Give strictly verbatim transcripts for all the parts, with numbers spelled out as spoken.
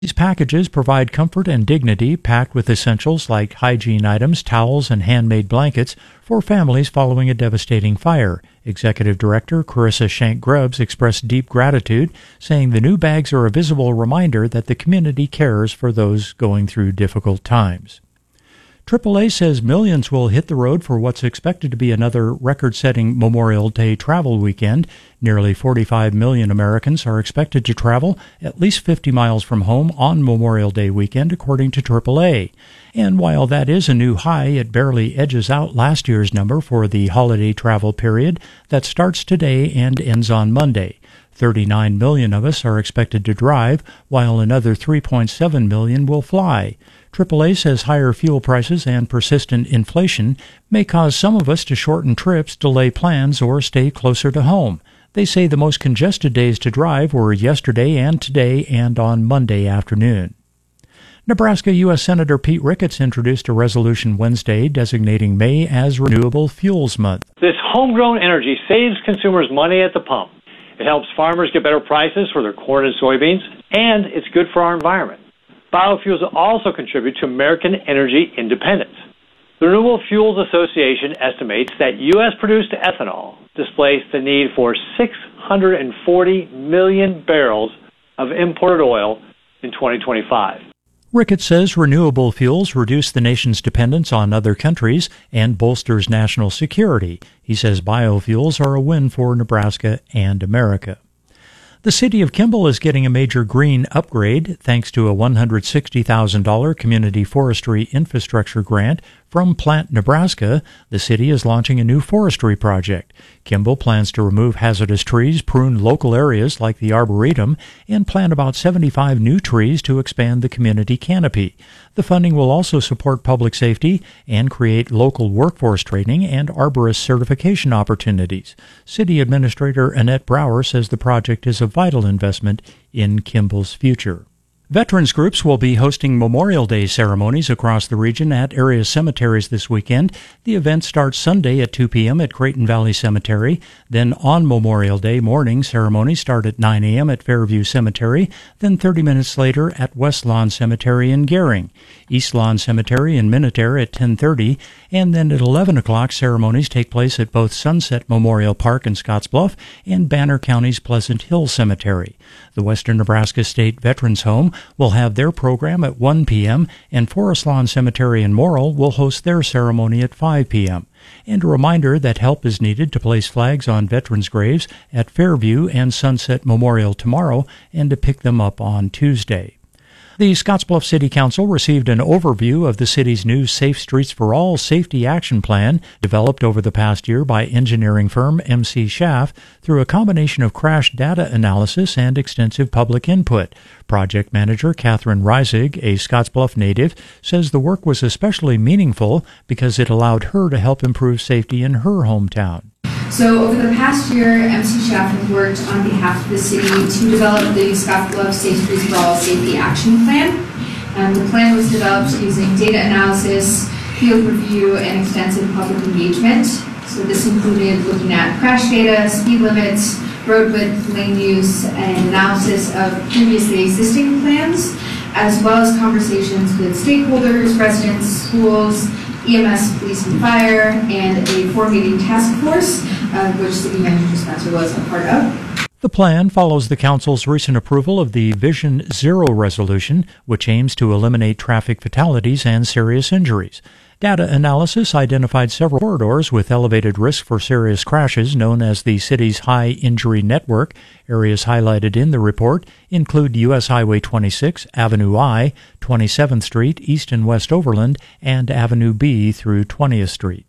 These packages provide comfort and dignity, packed with essentials like hygiene items, towels, and handmade blankets for families following a devastating fire. Executive Director Carissa Shank-Grubbs expressed deep gratitude, saying the new bags are a visible reminder that the community cares for those going through difficult times. triple A says millions will hit the road for what's expected to be another record-setting Memorial Day travel weekend. Nearly forty-five million Americans are expected to travel at least fifty miles from home on Memorial Day weekend, according to triple A. And while that is a new high, it barely edges out last year's number for the holiday travel period that starts today and ends on Monday. thirty-nine million of us are expected to drive, while another three point seven million will fly. triple A says higher fuel prices and persistent inflation may cause some of us to shorten trips, delay plans, or stay closer to home. They say the most congested days to drive were yesterday and today and on Monday afternoon. Nebraska U S Senator Pete Ricketts introduced a resolution Wednesday designating May as Renewable Fuels Month. This homegrown energy saves consumers money at the pump. It helps farmers get better prices for their corn and soybeans, and it's good for our environment. Biofuels also contribute to American energy independence. The Renewable Fuels Association estimates that U S-produced ethanol displaced the need for six hundred forty million barrels of imported oil in twenty twenty-five. Ricketts says renewable fuels reduce the nation's dependence on other countries and bolsters national security. He says biofuels are a win for Nebraska and America. The city of Kimball is getting a major green upgrade thanks to a one hundred sixty thousand dollars community forestry infrastructure grant from Plant Nebraska. The city is launching a new forestry project. Kimball plans to remove hazardous trees, prune local areas like the Arboretum, and plant about seventy-five new trees to expand the community canopy. The funding will also support public safety and create local workforce training and arborist certification opportunities. City Administrator Annette Brower says the project is a vital investment in Kimball's future. Veterans groups will be hosting Memorial Day ceremonies across the region at area cemeteries this weekend. The event starts Sunday at two p.m. at Creighton Valley Cemetery. Then on Memorial Day morning, ceremonies start at nine a.m. at Fairview Cemetery, then thirty minutes later at West Lawn Cemetery in Gering, East Lawn Cemetery in Minutair at ten thirty, and then at eleven o'clock ceremonies take place at both Sunset Memorial Park in Scottsbluff and Banner County's Pleasant Hill Cemetery. The Western Nebraska State Veterans Home will have their program at one p.m., and Forest Lawn Cemetery in Morrill will host their ceremony at five p.m. And a reminder that help is needed to place flags on veterans' graves at Fairview and Sunset Memorial tomorrow and to pick them up on Tuesday. The Scottsbluff City Council received an overview of the city's new Safe Streets for All safety action plan developed over the past year by engineering firm M C Schaff through a combination of crash data analysis and extensive public input. Project manager Catherine Reisig, a Scottsbluff native, says the work was especially meaningful because it allowed her to help improve safety in her hometown. So over the past year, M C Schaff has worked on behalf of the city to develop the Scottsbluff Safe Streets for All Safety Action Plan. Um, the plan was developed using data analysis, field review, and extensive public engagement. So this included looking at crash data, speed limits, road width, lane use, and analysis of previously existing plans, as well as conversations with stakeholders, residents, schools, E M S, police and fire, and a four-meeting task force, uh, which City Manager Spencer was a part of. The plan follows the Council's recent approval of the Vision Zero resolution, which aims to eliminate traffic fatalities and serious injuries. Data analysis identified several corridors with elevated risk for serious crashes known as the city's high injury network. Areas highlighted in the report include U S Highway twenty-six, Avenue I, twenty-seventh Street, East and West Overland, and Avenue B through twentieth Street.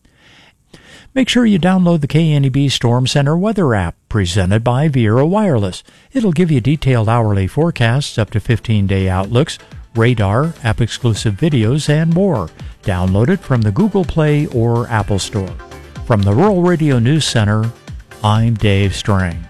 Make sure you download the K N E B Storm Center Weather app, presented by Viera Wireless. It'll give you detailed hourly forecasts, up to fifteen-day outlooks, radar, app-exclusive videos, and more. Download it from the Google Play or Apple Store. From the Rural Radio News Center, I'm Dave Strang.